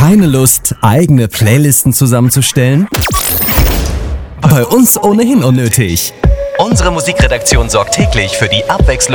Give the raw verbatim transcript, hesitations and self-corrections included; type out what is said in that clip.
Keine Lust, eigene Playlisten zusammenzustellen? Bei uns ohnehin unnötig. Unsere Musikredaktion sorgt täglich für die Abwechslung